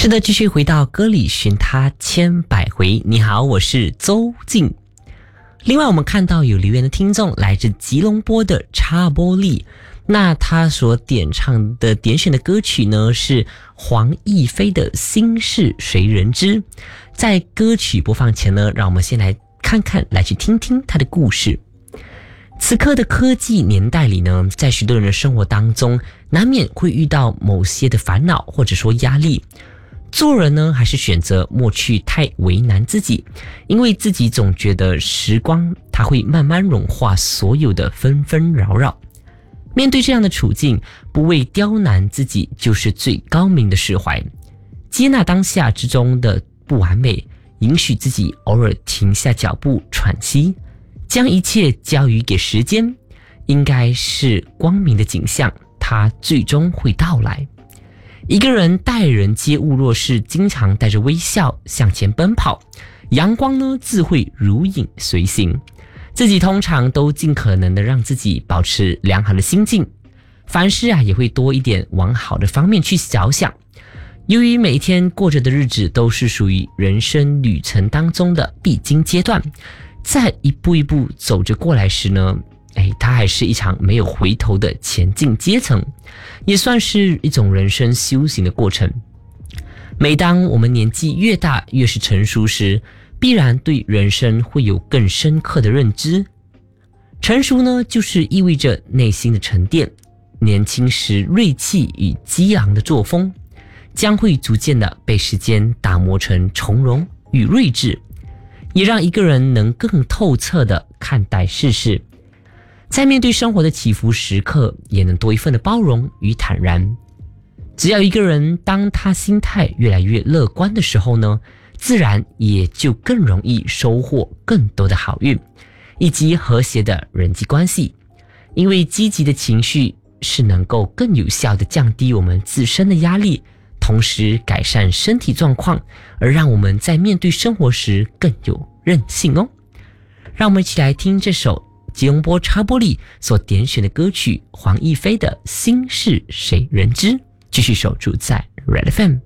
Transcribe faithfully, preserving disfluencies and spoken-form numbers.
是的，继续回到歌里寻他千百回。你好，我是周静。另外我们看到有留言的听众来自吉隆坡的查波利，那他所点唱的点选的歌曲呢是黄义菲的心事谁人知。在歌曲播放前呢，让我们先来看看，来去听听他的故事。此刻的科技年代里呢，在许多人的生活当中，难免会遇到某些的烦恼或者说压力。做人呢，还是选择莫去太为难自己，因为自己总觉得时光它会慢慢融化所有的纷纷扰扰。面对这样的处境，不为刁难自己就是最高明的释怀。接纳当下之中的不完美，允许自己偶尔停下脚步喘息，将一切交予给时间，应该是光明的景象，它最终会到来。一个人待人接物若是经常带着微笑向前奔跑，阳光呢自会如影随形。自己通常都尽可能的让自己保持良好的心境，凡事啊也会多一点往好的方面去着想。由于每天过着的日子都是属于人生旅程当中的必经阶段，在一步一步走着过来时呢，哎，它还是一场没有回头的前进阶层，也算是一种人生修行的过程。每当我们年纪越大越是成熟时，必然对人生会有更深刻的认知。成熟呢，就是意味着内心的沉淀，年轻时锐气与激昂的作风，将会逐渐的被时间打磨成从容与睿智，也让一个人能更透彻的看待世事。在面对生活的起伏时刻，也能多一份的包容与坦然。只要一个人当他心态越来越乐观的时候呢，自然也就更容易收获更多的好运，以及和谐的人际关系。因为积极的情绪是能够更有效的降低我们自身的压力，同时改善身体状况，而让我们在面对生活时更有韧性哦。让我们一起来听这首吉隆坡查波利所点选的歌曲黄义菲的心事谁人知，继续守住在 Red F M。